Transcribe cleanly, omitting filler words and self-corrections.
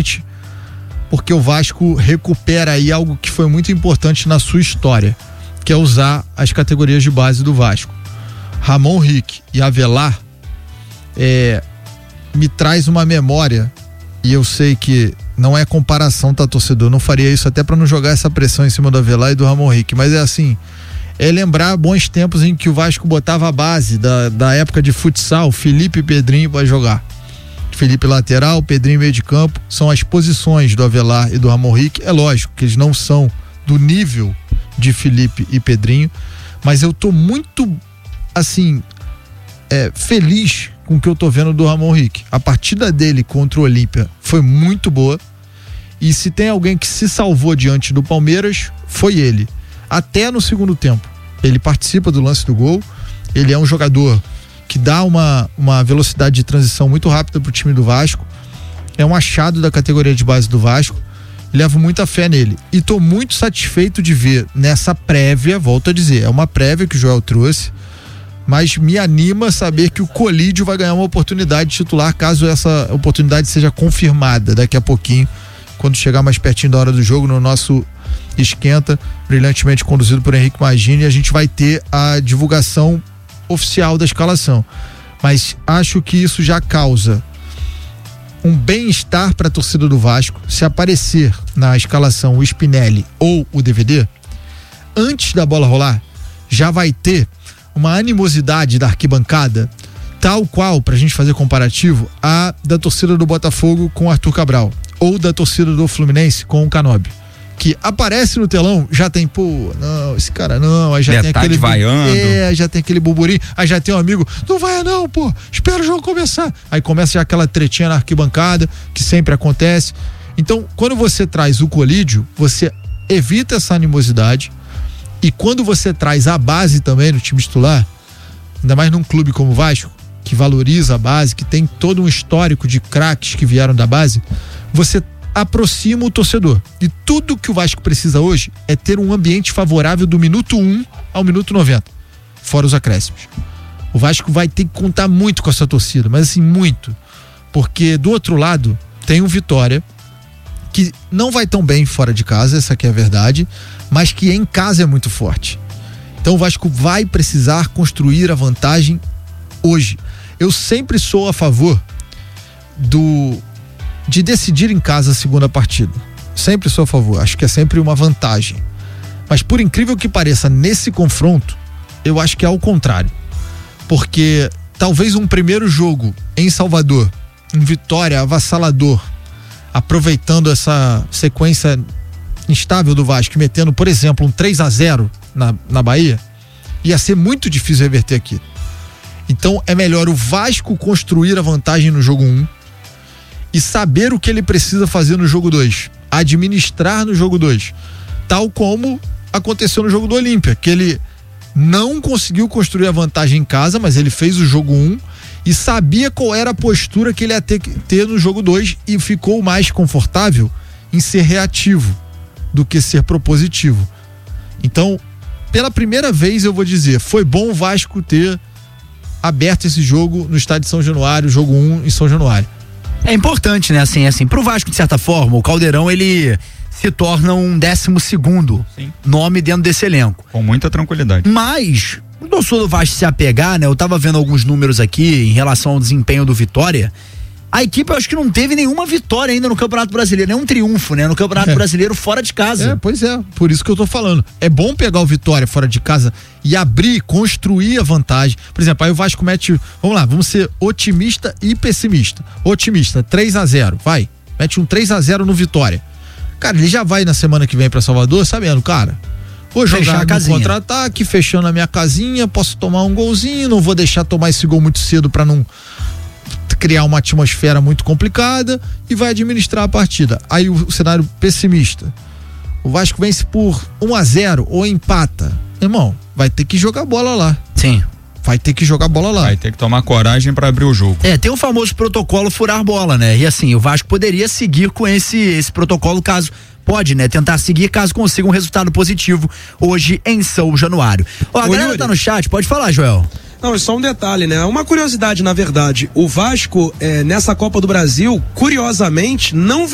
principalmente porque o Vasco recupera aí algo que foi muito importante na sua história, que é usar as categorias de base do Vasco. Ramon Rick e Avelar me traz uma memória, e eu sei que não é comparação, tá, torcedor? Eu não faria isso até para não jogar essa pressão em cima do Avelar e do Ramon Rick, mas é assim, é lembrar bons tempos em que o Vasco botava a base da época de futsal, Felipe e Pedrinho para jogar. Felipe lateral, Pedrinho meio de campo, são as posições do Avelar e do Ramon Rick. É lógico que eles não são do nível de Felipe e Pedrinho, mas eu tô muito assim feliz com o que eu tô vendo do Ramon Rick. A partida dele contra o Olímpia foi muito boa, e se tem alguém que se salvou diante do Palmeiras, foi ele. Até no segundo tempo ele participa do lance do gol, ele é um jogador que dá uma velocidade de transição muito rápida pro time do Vasco, é um achado da categoria de base do Vasco, levo muita fé nele, e tô muito satisfeito de ver nessa prévia, volto a dizer, é uma prévia que o Joel trouxe, mas me anima saber que o Colídio vai ganhar uma oportunidade titular, caso essa oportunidade seja confirmada daqui a pouquinho, quando chegar mais pertinho da hora do jogo, no nosso Esquenta, brilhantemente conduzido por Henrique Magini, a gente vai ter a divulgação oficial da escalação, mas acho que isso já causa um bem-estar para a torcida do Vasco. Se aparecer na escalação o Spinelli ou o DVD, antes da bola rolar, já vai ter uma animosidade da arquibancada, tal qual, pra gente fazer comparativo, a da torcida do Botafogo com o Arthur Cabral, ou da torcida do Fluminense com o Canóbio, que aparece no telão, já tem, não, esse cara não, aí já tem aquele vaiando, já tem aquele burburinho, aí já tem um amigo, não vai não, espera o jogo começar, aí começa já aquela tretinha na arquibancada, que sempre acontece. Então, quando você traz o Colídio, você evita essa animosidade, e quando você traz a base também no time titular, ainda mais num clube como o Vasco, que valoriza a base, que tem todo um histórico de craques que vieram da base, você aproxima o torcedor. E tudo que o Vasco precisa hoje é ter um ambiente favorável do minuto 1 ao minuto 90, fora os acréscimos. O Vasco vai ter que contar muito com essa torcida, mas assim, muito. Porque do outro lado tem o Vitória, que não vai tão bem fora de casa, essa aqui é a verdade, mas que em casa é muito forte. Então o Vasco vai precisar construir a vantagem hoje. Eu sempre sou a favor de decidir em casa a segunda partida. Sempre sou a favor, acho que é sempre uma vantagem. Mas por incrível que pareça, nesse confronto, eu acho que é ao contrário. Porque talvez um primeiro jogo em Salvador, um Vitória avassalador, aproveitando essa sequência instável do Vasco, metendo, por exemplo, um 3-0 na Bahia, ia ser muito difícil reverter aqui. Então é melhor o Vasco construir a vantagem no jogo 1 e saber o que ele precisa fazer no jogo 2, administrar no jogo 2, tal como aconteceu no jogo do Olímpia, que ele não conseguiu construir a vantagem em casa, mas ele fez o jogo 1 e sabia qual era a postura que ele ia ter no jogo 2 e ficou mais confortável em ser reativo do que ser propositivo. Então, pela primeira vez eu vou dizer, foi bom o Vasco ter aberto esse jogo no estádio de São Januário, jogo 1 em São Januário. É importante, né? Assim, pro Vasco, de certa forma, o Caldeirão, ele se torna um 12º nome dentro desse elenco. Com muita tranquilidade. Mas, o torcedor do Vasco se apegar, né? Eu tava vendo alguns números aqui em relação ao desempenho do Vitória. A equipe, eu acho que não teve nenhuma vitória ainda no Campeonato Brasileiro, nenhum triunfo, né? No Campeonato Brasileiro fora de casa. Pois é, por isso que eu tô falando. É bom pegar o Vitória fora de casa e abrir, construir a vantagem. Por exemplo, aí o Vasco mete, vamos lá, vamos ser otimista e pessimista. Otimista, 3-0, vai. Mete um 3-0 no Vitória. Cara, ele já vai na semana que vem pra Salvador sabendo, cara, vou jogar no contra-ataque, fechando a minha casinha, posso tomar um golzinho, não vou deixar tomar esse gol muito cedo pra não criar uma atmosfera muito complicada, e vai administrar a partida. Aí o cenário pessimista, o Vasco vence por 1-0 ou empata, irmão, vai ter que jogar bola lá. Sim. Vai ter que jogar bola lá. Vai ter que tomar coragem pra abrir o jogo. Tem o famoso protocolo furar bola, né? E assim, o Vasco poderia seguir com esse protocolo caso, pode, né? Tentar seguir caso consiga um resultado positivo hoje em São Januário. A galera Yuri tá no chat, pode falar, Joel. Não, só um detalhe, né? Uma curiosidade, na verdade, o Vasco, nessa Copa do Brasil, curiosamente, não